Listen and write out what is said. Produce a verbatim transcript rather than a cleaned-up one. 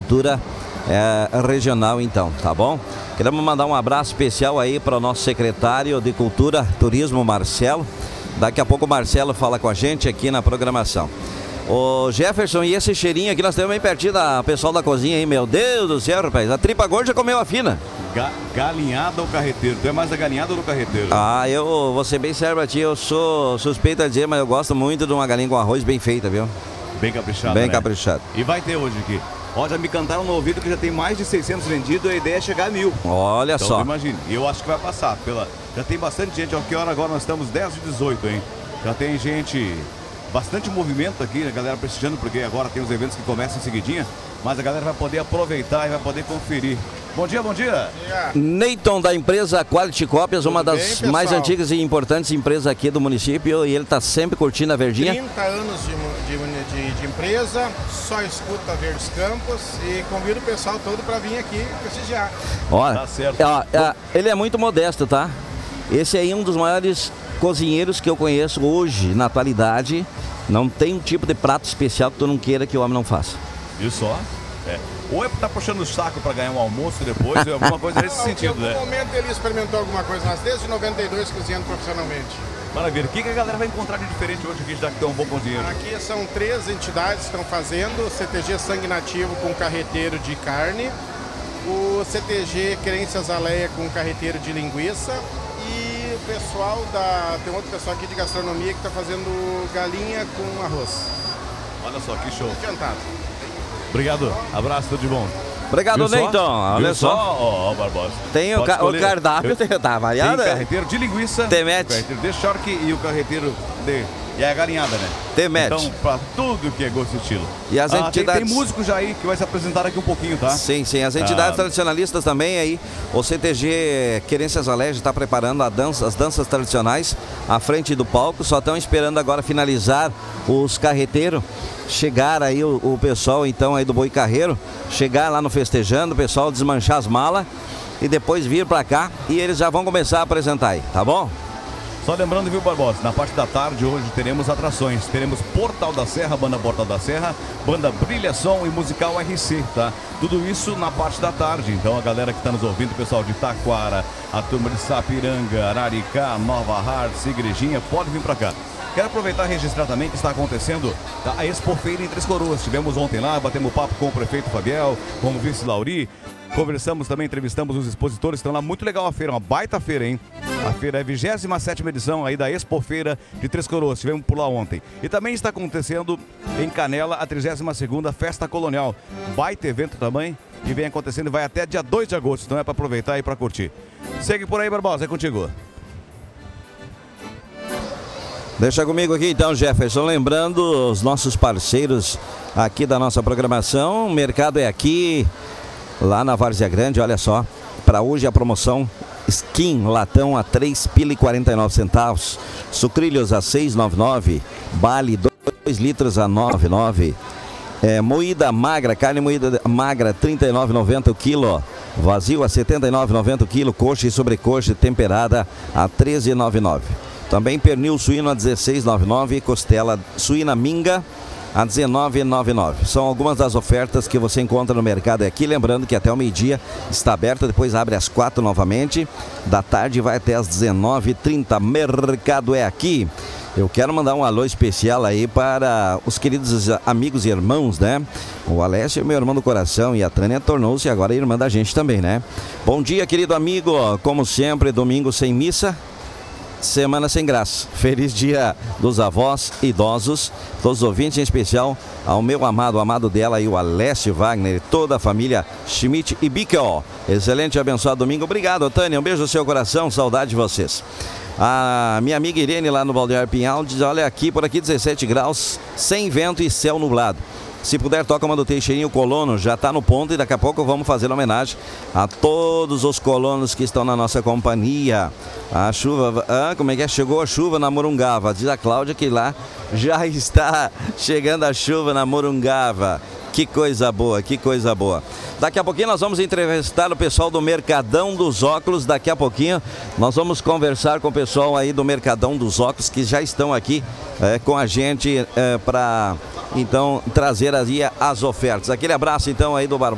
cultura é, regional então, tá bom? Queremos mandar um abraço especial aí para o nosso secretário de Cultura, Turismo, Marcelo. Daqui a pouco o Marcelo fala com a gente aqui na programação. Ô Jefferson, e esse cheirinho aqui, nós temos bem pertinho da pessoal da cozinha aí, meu Deus do céu, rapaz, a tripa gorda já comeu a fina. Ga galinhada ou carreteiro? Tu é mais da galinhada ou do carreteiro? Ah, eu vou ser bem sério pra ti, eu sou suspeito a dizer, mas eu gosto muito de uma galinha com arroz bem feita, viu? Bem caprichado, Bem né? caprichado. E vai ter hoje aqui. Ó, já me cantaram no ouvido que já tem mais de seiscentos vendidos, a ideia é chegar a mil. Olha então, só. Imagina, e eu acho que vai passar. Pela... Já tem bastante gente, ó, que hora agora nós estamos? dez e dezoito, hein? Já tem gente, bastante movimento aqui, a galera prestigiando, porque agora tem os eventos que começam em seguidinha, mas a galera vai poder aproveitar e vai poder conferir. Bom dia, bom dia. Neyton, da empresa Quality Copies, uma Tudo das bem, mais pessoal? antigas e importantes empresas aqui do município, e ele está sempre curtindo a verdinha. trinta anos de, de, de, de empresa, só escuta Verdes Campos e convido o pessoal todo para vir aqui prestigiar. Ó, Tá certo. ó, ó, ele é muito modesto, tá? Esse aí é um dos maiores cozinheiros que eu conheço hoje, na atualidade. Não tem um tipo de prato especial que tu não queira que o homem não faça. Viu só? É. Ou é tá puxando o saco para ganhar um almoço depois, ou alguma coisa nesse sentido, Em né? algum momento ele experimentou alguma coisa, mas desde noventa e dois cozinhando profissionalmente. Maravilha. O que, que a galera vai encontrar de diferente hoje aqui, já que tem um bom cozinheiro? Aqui são três entidades que estão fazendo: o C T G Sangue Nativo com carreteiro de carne, o C T G Querências Aleia com carreteiro de linguiça e o pessoal da... tem outro pessoal aqui de gastronomia que está fazendo galinha com arroz. Olha só, que show. Adiantado. Obrigado. Abraço, tudo de bom. Obrigado, Viu só? Neyton. Olha Viu só. Ó, ó, Barbosa. Tem o, Pode ca o escolher. cardápio, Eu- tem, tá Tem variado? carreteiro de linguiça, Temete. o carreteiro de charque e o carreteiro de... E é a galinhada, né? Temete. Então, pra tudo que é gosto e estilo. E as Ah, tem- entidades- Tem, músico já aí que vai se apresentar aqui um pouquinho, tá? Sim, sim. As entidades Ah. tradicionalistas também aí. O C T G Querências Alege está preparando a dança, as danças tradicionais à frente do palco. Só estão esperando agora finalizar os carreteiros. Chegar aí o, o pessoal então aí do Boi Carreiro. Chegar lá no festejando, o pessoal desmanchar as malas. E depois vir pra cá. E eles já vão começar a apresentar aí, tá bom? Só lembrando, viu, Barbosa, na parte da tarde hoje teremos atrações. Teremos Portal da Serra, Banda Portal da Serra, Banda Brilha Som e Musical R C, tá? Tudo isso na parte da tarde. Então a galera que está nos ouvindo, o pessoal de Taquara, a turma de Sapiranga, Araricá, Nova Hartz, Igrejinha, pode vir pra cá. Quero aproveitar e registrar também que está acontecendo tá, a Expo Feira em Três Coroas. Estivemos ontem lá, batemos papo com o prefeito Fabiel, com o vice Lauri. Conversamos também, entrevistamos os expositores, estão lá, muito legal a feira, uma baita feira, hein? A feira é a vigésima sétima edição aí da Expo Feira de Três Coroas, estivemos por lá ontem. E também está acontecendo em Canela a trigésima segunda Festa Colonial. Baita evento também, que vem acontecendo e vai até dia dois de agosto, então é para aproveitar e para curtir. Segue por aí, Barbosa, é contigo. Deixa comigo aqui então, Jefferson, lembrando os nossos parceiros aqui da nossa programação. O mercado é aqui, lá na Várzea Grande, olha só. Para hoje a promoção Skin latão a três pila e quarenta e nove centavos, sucrilhos a seis e noventa e nove, Bali dois litros a nove e nove. É, moída magra, carne moída magra trinta e nove e noventa o quilo, vazio a setenta e nove e noventa o quilo, coxa e sobrecoxa temperada a treze e noventa e nove. Também pernil suíno a dezesseis e noventa e nove, costela suína minga a dezenove e noventa e nove. São algumas das ofertas que você encontra no mercado aqui. Lembrando que até o meio-dia está aberto, depois abre às quatro novamente. Da tarde vai até às dezenove e trinta. Mercado é aqui. Eu quero mandar um alô especial aí para os queridos amigos e irmãos, né? O Alessio é meu irmão do coração e a Tânia tornou-se agora irmã da gente também, né? Bom dia, querido amigo. Como sempre, domingo sem missa, semana sem graça. Feliz dia dos avós idosos, todos os ouvintes, em especial ao meu amado, o amado dela e o Alessio Wagner e toda a família Schmidt e Bickel. Excelente e abençoado domingo. Obrigado, Tânia. Um beijo no seu coração, saudade de vocês. A minha amiga Irene lá no Balneário Pinhal diz, olha aqui, por aqui dezessete graus, sem vento e céu nublado. Se puder, toca uma do Teixeirinho Colono, já está no ponto e daqui a pouco vamos fazer homenagem a todos os colonos que estão na nossa companhia. A chuva, ah, como é que é? Chegou a chuva na Morungava, diz a Cláudia que lá já está chegando a chuva na Morungava. Que coisa boa, que coisa boa. Daqui a pouquinho nós vamos entrevistar o pessoal do Mercadão dos Óculos. Daqui a pouquinho nós vamos conversar com o pessoal aí do Mercadão dos Óculos que já estão aqui é, com a gente é, para então trazer aí as ofertas. Aquele abraço então aí do Barbosa.